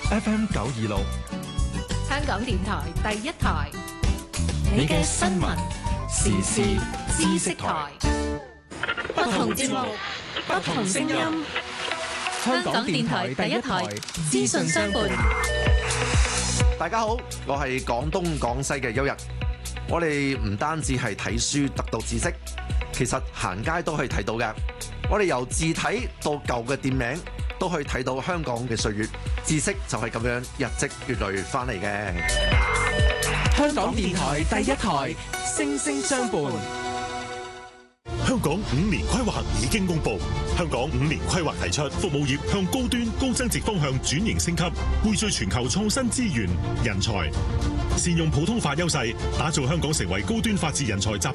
FM 926， 香港電台第一台，你嘅新聞時事知識台，不同節目，不同聲音，香港電台第一台，資訊相伴。 大家好，我係廣東廣西嘅邱日。我哋唔單止係睇書得到知識，其實行街都可以睇到嘅。我哋由字體到舊嘅店名，都可以睇到香港嘅歲月。知識就係咁樣日積月累翻嚟嘅。 香港電台第一台，聲聲相伴。 香港5年規劃已經公布，香港5年規劃提出服務業向高端高增值方向轉型升級，匯聚全球創新資源、人才，善用普通法優勢，打造香港成為高端法治人才集